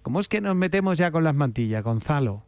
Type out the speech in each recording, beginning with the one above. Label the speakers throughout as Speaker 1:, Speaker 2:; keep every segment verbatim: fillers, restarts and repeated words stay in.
Speaker 1: ¿Cómo es que nos metemos ya con las mantillas, Gonzalo?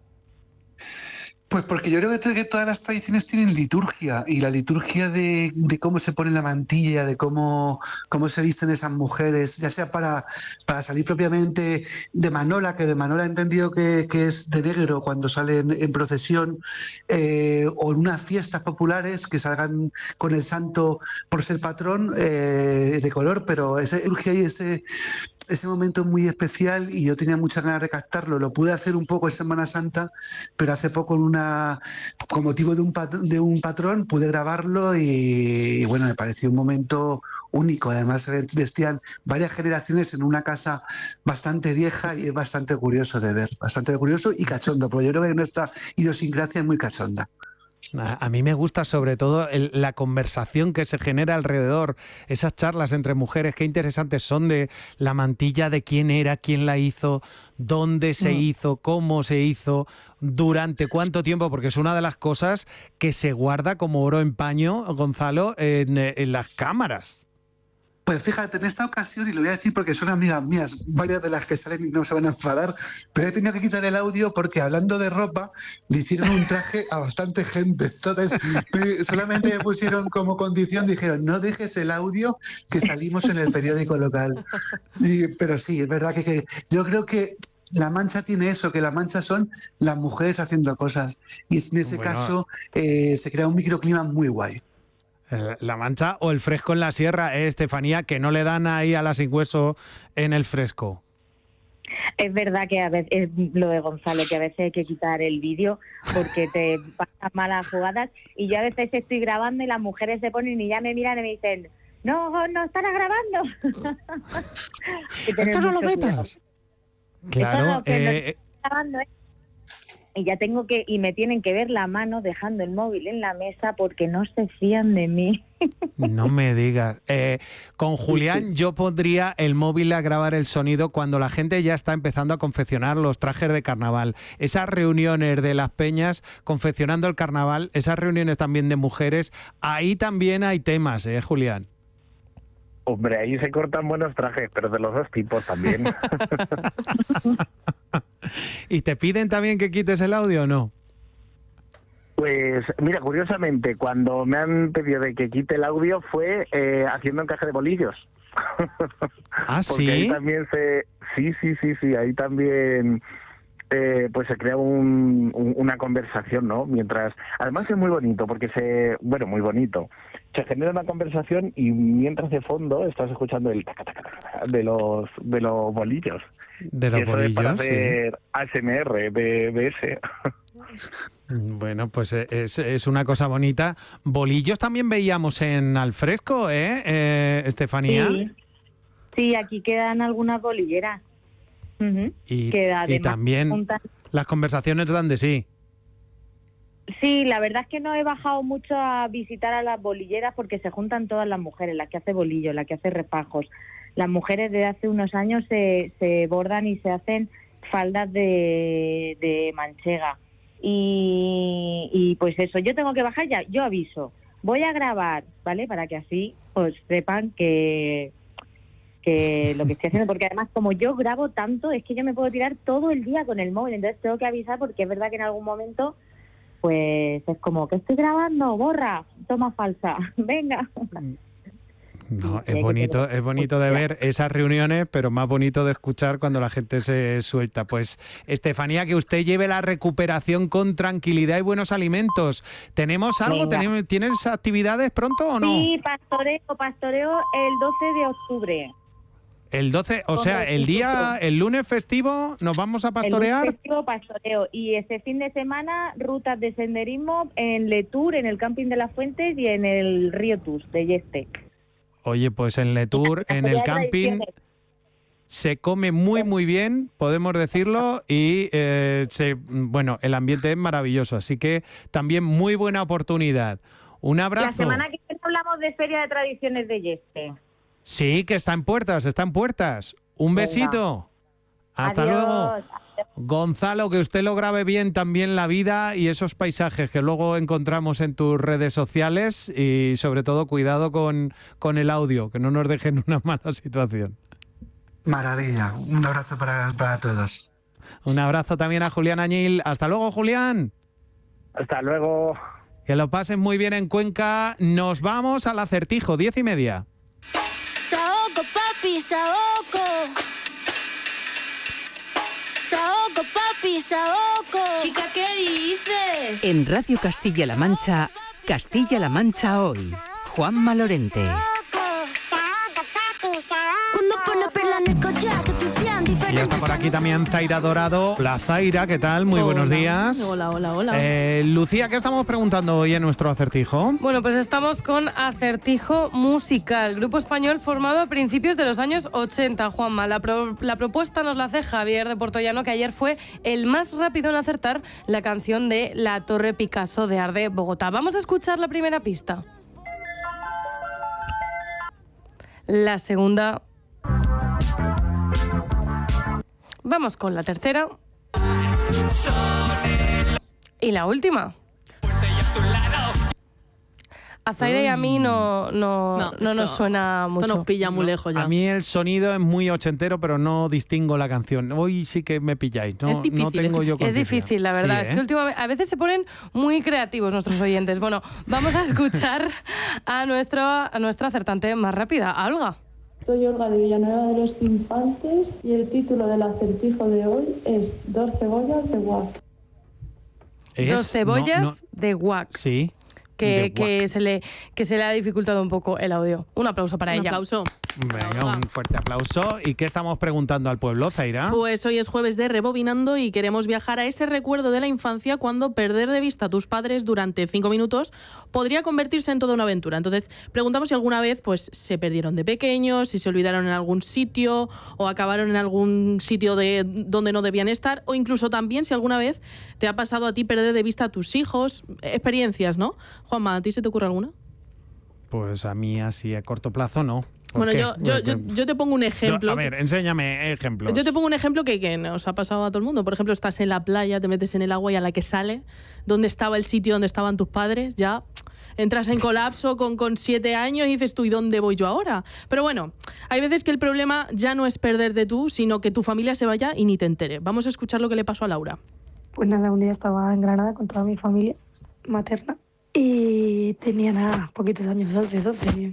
Speaker 2: Pues porque yo creo que, que todas las tradiciones tienen liturgia, y la liturgia de, de cómo se pone la mantilla, de cómo, cómo se visten esas mujeres, ya sea para, para salir propiamente de Manola, que de Manola he entendido que, que es de negro cuando salen en procesión, eh, o en unas fiestas populares que salgan con el santo por ser patrón, eh, de color, pero esa liturgia y ese... ese momento muy especial, y yo tenía muchas ganas de captarlo. Lo pude hacer un poco en Semana Santa, pero hace poco en una, con motivo de un, pat, de un patrón pude grabarlo y, y bueno, me pareció un momento único. Además vestían varias generaciones en una casa bastante vieja y es bastante curioso de ver, bastante curioso y cachondo, porque yo creo que nuestra idiosincrasia es muy cachonda.
Speaker 1: A, a mí me gusta sobre todo el, la conversación que se genera alrededor, esas charlas entre mujeres, qué interesantes son, de la mantilla, de quién era, quién la hizo, dónde se mm. hizo, cómo se hizo, durante cuánto tiempo, porque es una de las cosas que se guarda como oro en paño, Gonzalo, en, en las cámaras.
Speaker 2: Pues fíjate, en esta ocasión, y lo voy a decir porque son amigas mías, varias de las que salen no se van a enfadar, pero he tenido que quitar el audio porque, hablando de ropa, le hicieron un traje a bastante gente. Entonces, solamente me pusieron como condición, dijeron, no dejes el audio que salimos en el periódico local. Y, pero sí, es verdad que, que yo creo que La Mancha tiene eso, que La Mancha son las mujeres haciendo cosas. Y en ese bueno. caso eh, se crea un microclima muy guay.
Speaker 1: La Mancha o el fresco en la sierra, ¿eh, Estefanía? Que no le dan ahí a la sin hueso en el fresco.
Speaker 3: Es verdad que a veces es lo de Gonzalo, que a veces hay que quitar el vídeo porque te pasan malas jugadas, y yo a veces estoy grabando y las mujeres se ponen y ya me miran y me dicen, no, no están grabando.
Speaker 1: Esto no lo metas. Claro.
Speaker 3: No, que eh, no grabando, ¿eh? Y ya tengo que, y me tienen que ver la mano dejando el móvil en la mesa porque no se fían de mí.
Speaker 1: No me digas. Eh, con Julián yo pondría el móvil a grabar el sonido cuando la gente ya está empezando a confeccionar los trajes de carnaval. Esas reuniones de las peñas confeccionando el carnaval, esas reuniones también de mujeres, ahí también hay temas, ¿eh, Julián?
Speaker 4: Hombre, ahí se cortan buenos trajes, pero de los dos tipos también.
Speaker 1: ¿Y te piden también que quites el audio o no?
Speaker 4: Pues mira, curiosamente, cuando me han pedido de que quite el audio fue eh, haciendo encaje de bolillos.
Speaker 1: ¿Ah, sí?
Speaker 4: Porque ahí también se... Sí, sí, sí, sí, ahí también... Eh, pues se crea un, un, una conversación, ¿no? Mientras, además es muy bonito porque se, bueno, muy bonito, se genera una conversación y mientras de fondo estás escuchando el taca, taca, taca de los de los bolillos.
Speaker 1: De los
Speaker 4: y eso
Speaker 1: bolillos,
Speaker 4: es para hacer
Speaker 1: sí.
Speaker 4: A S M R de, de ese.
Speaker 1: Bueno, pues es, es una cosa bonita. Bolillos también veíamos en al fresco, ¿eh, eh Estefanía?
Speaker 3: Sí. Sí, aquí quedan algunas bolilleras. Uh-huh.
Speaker 1: Y, y también juntan... las conversaciones dan de sí.
Speaker 3: Sí, la verdad es que no he bajado mucho a visitar a las bolilleras porque se juntan todas las mujeres, la que hace bolillos, la que hace refajos. Las mujeres de hace unos años se, se bordan y se hacen faldas de, de manchega. Y, y pues eso, yo tengo que bajar ya, yo aviso. Voy a grabar, ¿vale? Para que así pues sepan que... que lo que estoy haciendo, porque además como yo grabo tanto, es que yo me puedo tirar todo el día con el móvil, entonces tengo que avisar porque es verdad que en algún momento pues es como que estoy grabando, borra, toma falsa, venga.
Speaker 1: No, es bonito, es bonito de ver esas reuniones, pero más bonito de escuchar cuando la gente se suelta. Pues, Estefanía, que usted lleve la recuperación con tranquilidad y buenos alimentos. ¿Tenemos algo? Venga. ¿Tienes actividades pronto o no?
Speaker 3: Sí, pastoreo, pastoreo el doce de octubre.
Speaker 1: El doce, o sea, el día, el lunes festivo, ¿nos vamos a pastorear?
Speaker 3: El lunes festivo, pastoreo. Y este fin de semana, rutas de senderismo en Letour, en el Camping de las Fuentes y en el Río Tus de Yeste.
Speaker 1: Oye, pues en Letour, en el camping, se come muy, muy bien, podemos decirlo, y eh, se, bueno, el ambiente es maravilloso. Así que también muy buena oportunidad. Un abrazo.
Speaker 3: La semana que viene hablamos de Feria de Tradiciones de Yeste.
Speaker 1: Sí, que está en puertas, está en puertas. Un Venga. besito. Hasta
Speaker 3: Adiós.
Speaker 1: luego. Gonzalo, que usted lo grabe bien también la vida y esos paisajes que luego encontramos en tus redes sociales, y sobre todo cuidado con, con el audio, que no nos dejen una mala situación.
Speaker 2: Maravilla. Un abrazo para, para todos.
Speaker 1: Un abrazo también a Julián Añil. Hasta luego, Julián.
Speaker 4: Hasta luego.
Speaker 1: Que lo pasen muy bien en Cuenca. Nos vamos al acertijo, diez y media.
Speaker 5: Saoco, papi, saoco. Saoco, papi, saoco. Chica, ¿qué dices?
Speaker 6: En Radio Castilla-La Mancha, Castilla-La Mancha hoy. Juanma Lorente.
Speaker 5: Cuando pone perla en el collar, te pipián diferente.
Speaker 1: Y ya está por aquí también Zaira Dorado. La Zaira, ¿qué tal? Muy
Speaker 7: Hola.
Speaker 1: buenos días.
Speaker 7: Hola, hola, hola.
Speaker 1: Eh, Lucía, ¿qué estamos preguntando hoy en nuestro acertijo?
Speaker 7: Bueno, pues estamos con acertijo musical, grupo español formado a principios de los años ochenta, Juanma. La, pro- la propuesta nos la hace Javier de Portollano, que ayer fue el más rápido en acertar la canción de La Torre Picasso de Arde, Bogotá. Vamos a escuchar la primera pista. La segunda. Vamos con la tercera. Y la última. A Zaira y a mí no, no, no,
Speaker 8: No, esto-
Speaker 7: nos suena mucho.
Speaker 8: Esto nos pilla muy lejos ya.
Speaker 1: A mí el sonido es muy ochentero, pero no distingo la canción. Hoy sí que me pilláis. No,
Speaker 8: Es difícil,
Speaker 1: no tengo
Speaker 8: es
Speaker 1: yo
Speaker 7: Es
Speaker 1: conciencia.
Speaker 7: difícil, la verdad.
Speaker 1: Sí,
Speaker 7: Es
Speaker 1: ¿eh?
Speaker 7: que últimamente a veces se ponen muy creativos nuestros oyentes. Bueno, vamos a escuchar a, nuestro, a nuestra acertante más rápida, a Olga.
Speaker 9: Soy Olga de Villanueva de los Infantes y el título del acertijo de hoy es Dos cebollas de guac.
Speaker 1: Es-
Speaker 7: Dos cebollas
Speaker 1: no, no-
Speaker 7: de guac.
Speaker 1: Sí.
Speaker 7: Que,
Speaker 1: de
Speaker 7: que,
Speaker 1: guac.
Speaker 7: se le, que se le ha dificultado un poco el audio. Un aplauso para
Speaker 8: Un
Speaker 7: ella.
Speaker 8: aplauso.
Speaker 1: Venga, un fuerte aplauso. ¿Y qué estamos preguntando al pueblo, Zaira?
Speaker 8: Pues hoy es jueves de Rebobinando y queremos viajar a ese recuerdo de la infancia cuando perder de vista a tus padres durante cinco minutos podría convertirse en toda una aventura. Entonces, preguntamos si alguna vez pues se perdieron de pequeños, si se olvidaron en algún sitio o acabaron en algún sitio de donde no debían estar, o incluso también si alguna vez te ha pasado a ti perder de vista a tus hijos. Experiencias, ¿no? Juanma, ¿a ti se te ocurre alguna?
Speaker 1: Pues a mí así a corto plazo no. ¿Por
Speaker 8: Bueno,
Speaker 1: qué?
Speaker 8: yo, yo, yo, yo te pongo un ejemplo.
Speaker 1: Yo- a ver, enséñame ejemplos.
Speaker 8: Yo te pongo un ejemplo que, que nos ha pasado a todo el mundo. Por ejemplo, estás en la playa, te metes en el agua y a la que sale, ¿dónde estaba el sitio donde estaban tus padres? Ya entras en colapso con, con siete años y dices tú, ¿y dónde voy yo ahora? Pero bueno, hay veces que el problema ya no es perderte tú, sino que tu familia se vaya y ni te entere. Vamos a escuchar lo que le pasó a Laura.
Speaker 9: Pues nada, un día estaba en Granada con toda mi familia materna y tenía nada, poquitos años, once, doce.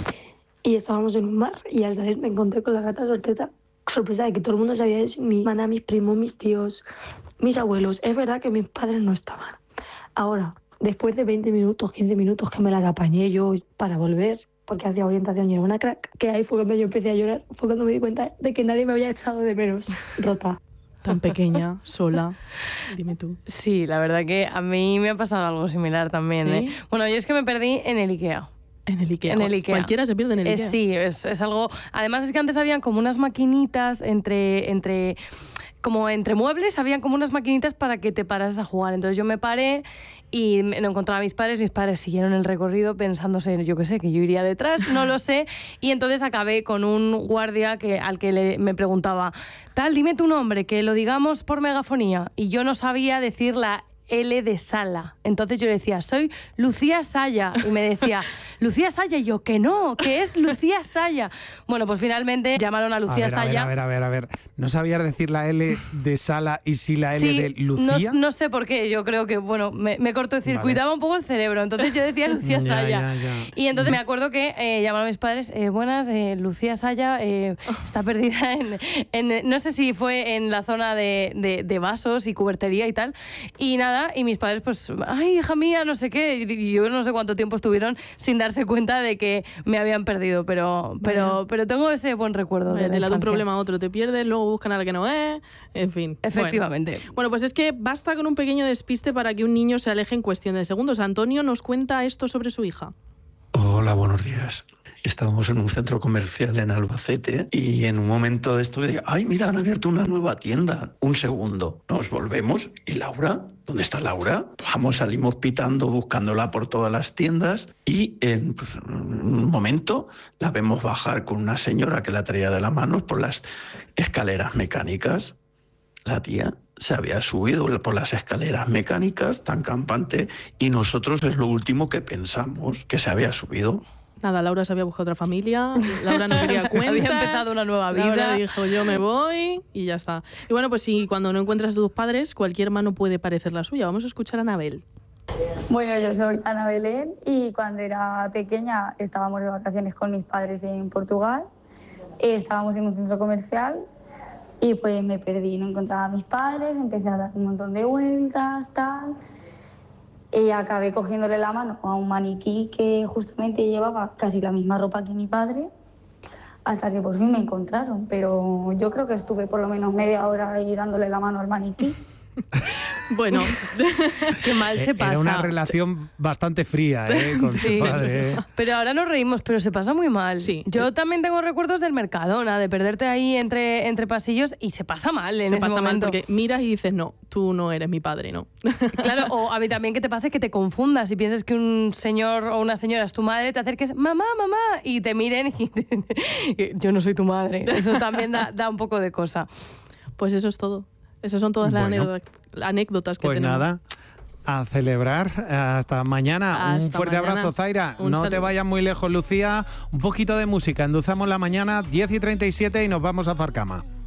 Speaker 9: Y estábamos en un bar y al salir me encontré con la gata sorpresa, sorpresa de que todo el mundo sabía de eso. Mi hermana, mis primos, mis tíos, mis abuelos. Es verdad que mis padres no estaban. Ahora, después de veinte minutos, quince minutos que me las apañé yo para volver, porque hacía orientación y era una crack, que ahí fue cuando yo empecé a llorar, fue cuando me di cuenta de que nadie me había echado de menos, rota.
Speaker 8: Tan pequeña, sola. Dime tú.
Speaker 7: Sí, la verdad que a mí me ha pasado algo similar también.
Speaker 8: ¿Sí?
Speaker 7: ¿eh? Bueno, yo es que me perdí en el IKEA.
Speaker 8: En el IKEA.
Speaker 7: En el IKEA.
Speaker 8: Cualquiera se pierde en el
Speaker 7: Eh,
Speaker 8: IKEA.
Speaker 7: sí, es, es algo... Además es que antes habían como unas maquinitas entre... entre como entre muebles habían como unas maquinitas para que te parases a jugar. Entonces yo me paré y me- no encontraba a mis padres. Mis padres siguieron el recorrido pensándose, yo qué sé, que yo iría detrás, no lo sé. Y entonces acabé con un guardia que, al que le, me preguntaba, tal, dime tu nombre, que lo digamos por megafonía. Y yo no sabía decir la L de sala. Entonces yo decía, soy Lucía Saya. Y me decía, Lucía Saya. Y yo, que no, que es Lucía Saya. Bueno, pues finalmente llamaron a
Speaker 1: A
Speaker 7: Lucía
Speaker 1: ver, a ver,
Speaker 7: Saya.
Speaker 1: a ver, a ver, a ver. ¿No sabías decir la L de sala y sí la L
Speaker 7: Sí,
Speaker 1: de
Speaker 7: no,
Speaker 1: Lucía?
Speaker 7: no sé por qué, yo creo que, bueno, me, me cortocircuitaba un poco el cerebro, entonces yo decía Lucía
Speaker 1: Ya,
Speaker 7: Saya.
Speaker 1: ya, ya.
Speaker 7: Y entonces me acuerdo que eh, llamaron a mis padres, eh, buenas, eh, Lucía Saya eh, está perdida en, en- no sé si fue en la zona de, de- de vasos y cubertería y tal, y nada, y mis padres pues, ay, hija mía, no sé qué, y yo no sé cuánto tiempo estuvieron sin darse cuenta de que me habían perdido, pero, pero, pero tengo ese buen recuerdo de
Speaker 8: De,
Speaker 7: la
Speaker 8: de la de un
Speaker 7: infancia.
Speaker 8: problema a otro te pierdes, luego buscan a la que no es, en fin.
Speaker 7: Efectivamente.
Speaker 8: Bueno. Bueno, pues es que basta con un pequeño despiste para que un niño se aleje en cuestión de segundos. Antonio nos cuenta esto sobre su hija.
Speaker 10: Hola, buenos días. Estábamos en un centro comercial en Albacete y en un momento de esto le digo, ay, mira, han abierto una nueva tienda. Un segundo. Nos volvemos y Laura, ¿dónde está Laura? Vamos, salimos pitando, buscándola por todas las tiendas y en pues, un momento la vemos bajar con una señora que la traía de las manos por las escaleras mecánicas. La tía se había subido por las escaleras mecánicas tan campante y nosotros es lo último que pensamos, que se había subido.
Speaker 8: Nada, Laura se había buscado otra familia, Laura no quería cuenta.
Speaker 7: Había empezado una nueva vida.
Speaker 8: Laura dijo, yo me voy y ya está. Y bueno, pues si cuando no encuentras a tus padres, cualquier mano puede parecer la suya. Vamos a escuchar a Anabel.
Speaker 11: Bueno, yo soy Ana Belén y cuando era pequeña estábamos de vacaciones con mis padres en Portugal. Estábamos en un centro comercial y pues me perdí, no encontraba a mis padres, empecé a dar un montón de vueltas, tal... Y acabé cogiéndole la mano a un maniquí que justamente llevaba casi la misma ropa que mi padre, hasta que por fin me encontraron. Pero yo creo que estuve por lo menos media hora ahí dándole la mano al maniquí.
Speaker 8: Bueno, qué mal se pasa.
Speaker 1: Era una relación bastante fría, ¿eh? Con
Speaker 7: Sí.
Speaker 1: su padre. ¿eh?
Speaker 7: Pero ahora nos reímos, pero se pasa muy mal.
Speaker 8: Sí.
Speaker 7: Yo también tengo recuerdos del Mercadona, de perderte ahí entre, entre pasillos y se pasa mal en
Speaker 8: Se
Speaker 7: ese
Speaker 8: pasa mal
Speaker 7: momento.
Speaker 8: porque miras y dices, no, tú no eres mi padre, ¿no?
Speaker 7: Claro, o a mí también que te pase que te confundas y pienses que un señor o una señora es tu madre, te acerques, mamá, mamá, y te miren y te- yo no soy tu madre. Eso también da, da un poco de cosa.
Speaker 8: Pues eso es todo. Esas son todas las
Speaker 1: Bueno.
Speaker 8: anécdotas, anécdotas que
Speaker 1: Pues
Speaker 8: tenemos.
Speaker 1: nada, a celebrar. Hasta mañana. Un
Speaker 8: Hasta
Speaker 1: fuerte
Speaker 8: mañana.
Speaker 1: abrazo, Zaira.
Speaker 8: Un
Speaker 1: no te
Speaker 8: saludo.
Speaker 1: vayas muy lejos, Lucía. Un poquito de música. Endulzamos la mañana, diez y treinta y siete, y nos vamos a Farcama.